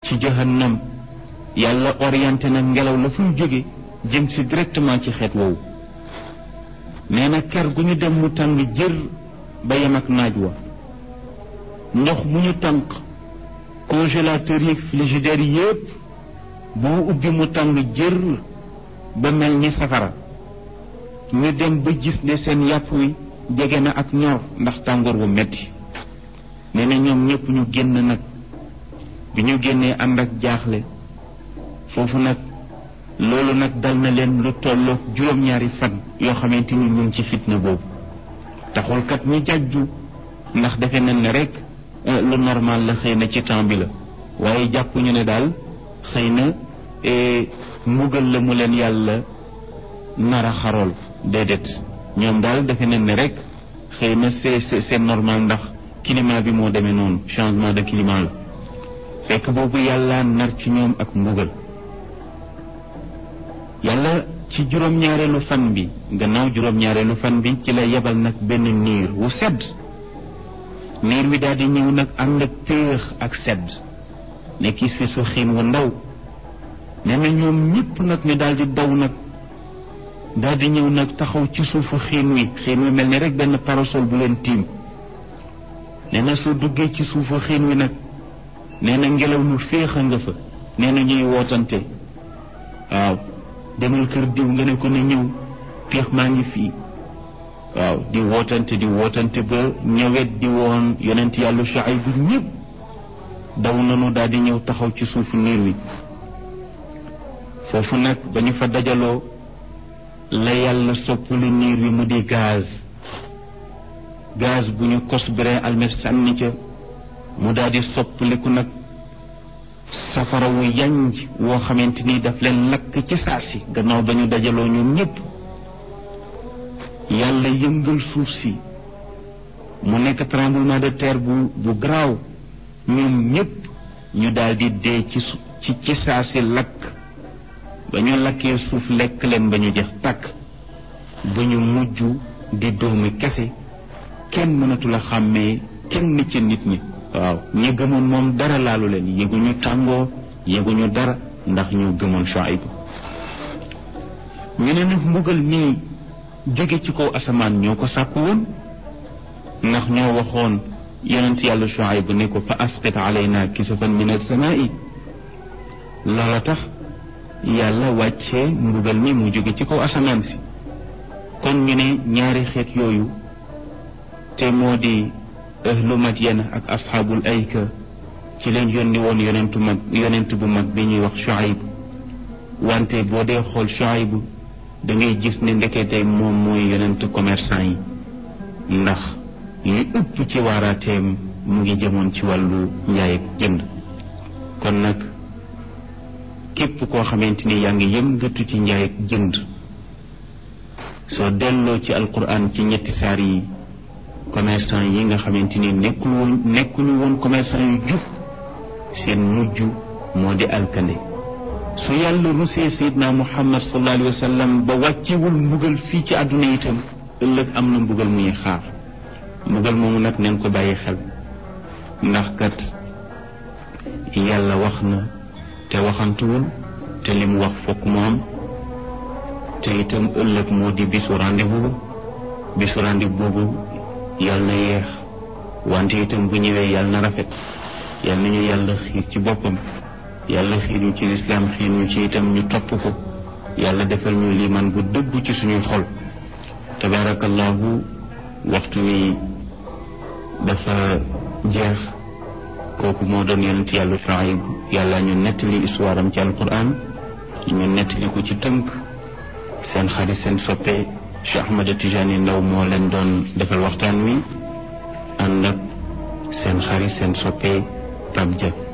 ci jahannam yàlla orienté na ngelaw la fu mu jóge jëm si directement ci xeet woowu nee na ker gu ñu dem mu tàng jër ba yem ak naaj wa ndox mu ñu tànk congélateur yi frigidaire yépp boo ubbi mu tàng jër ba mel ni safara ñu dem ba gis ne seen yàpp wi jege na ak ñor ndax tàngoor wu metti nee na ñoom ñépp ñu génn nag bi ñu génnee ànd ak jaaxle foofu nag loolu nag dal na leen lu tolloog juróom-ñaari fan yoo xamante ni ñu ngi ci fitna boobu taxul kat ñu jàjju ndax defe nañ ne rek lu normal la xëy na ci temps bi la waaye jàppuñu ne daal xëy na mbugal la mu leen yàlla nara xarool déedéet ñoom daal defe nañ ne rek xëy na c'est normal ndax climat bi moo demee noonu changement de climat la fekk boobu yàlla nar ci ñoom ak mbugal yàlla ci juróom-ñaareelu fan bi gannaaw juróom-ñaareelu fan bi ci la yebal nag benn niir wu sedd niir wi daal di ñëw nag ànd ak péex ak sedd nekk fi su xiin wu ndaw nee na ñoom ñëpp nag ñu daal di daw nag daal di ñëw nag taxaw ci suufu xiin wi mel ni rek benn parasol bu leen tiim nee na soo duggee ci suufu xiin wi nag nee na ngelaw lu féex a nga fa nee na ñuy wootante waaw demal kër diw nga ne ko ne ñëw péex maa ngi fii waaw di wootante ba ñëwet di woon yonent yàlla Shuayb bu ñëpp daw nanu daal di ñëw taxaw ci suufu niir wi foofu nag ba ñu fa dajaloo la yàlla soppali niir wi mu di gaz bu ñu kos brin almet sànni ca mu daal di soppaliku nag safara wu yanj woo xamante ni daf leen lakk ci saa si gannaaw ba ñu dajaloo ñoom ñëpp yàlla yëngal suuf si mu nekk tremblement de terre bu garaaw ñoom ñëpp ñu daal di dee ci saa si lakk ba ñu lakkee suuf lekk leen ba ñu jeex tàkk ba ñu mujj di doomi kese kenn mënatul a xàmmee kenn ci nit ñi waaw ñi gëmoon moom dara laalu leen yëguñu tàngoo yëguñu dara ndax ñu gëmoon Shuayb ñu ne nag mbugal nii jóge ci kaw asamaan ñoo ko sàkku woon ndax ñoo waxoon yonent yàlla Shuayb ne ko fa asqit alayna kisafan min as-samaa'i loola tax yàlla wàccee mbugal mi mu jóge ci kaw asamaan si kon ñu ne ñaari xeet yooyu te moo di ahlu Madyan ak asxaabul ayka ci leen yónni woon yonent bu mag bi ñuy wax Shuayb wante boo dee xool Shuayb da ngay gis ne ndekete moom mooy yonent commerçant yi ndax li ëpp ci waaraateem mu ngi jëmoon ci wàllu njaay ak jënd kon nag képp koo xamante ni yaa ngi yëngatu ci njaay ak jënd soo delloo ci alquran ci ñetti saar yi commerçant yi nga xamante ni nekkuñu woon commerçant yu jub seen mujj moo di alkande su yàlla rusee Seydina Muhammad sallallahu alayhi wa sallam ba wàccewul mbugal fii ci àdduna itam ëllëg am na mbugal muy xaar mbugal moomu nag neen ko bàyyi xel ndax kat yàlla wax na te waxantuwul te li mu wax fokk mu am te itam ëllëg moo di bisu rendez-vous boobu yàlla na yeex wante itam bu ñëwee yàlla na rafet yàlla na ñu yàlla xiir ci boppam yàlla xiir ñu ci lislaam xiir ñu ci itam ñu topp ko yàlla defal ñu liimaan bu dëggu ci suñuy xol tabarakallahu waxtu wi dafa jeex kooku moo doon yonent yàlla Shuayb yàlla ñu nettali histoire am ci alquran ñu nettali ko ci tënk seen xarit seen soppe Cheikh Ahmed Tijani Ndaw moo leen doon defal waxtaan wi ànd ak seen xarit seen soppe Pape Dia